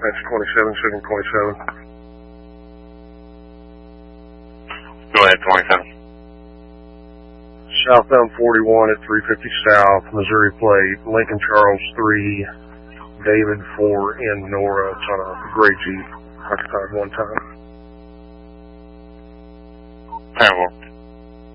That's 27-727. Go ahead, 27. Southbound 41 at 350 South, Missouri plate, Lincoln Charles 3, David 4 in Nora. It's on a gray Jeep, occupied one time. Terrible.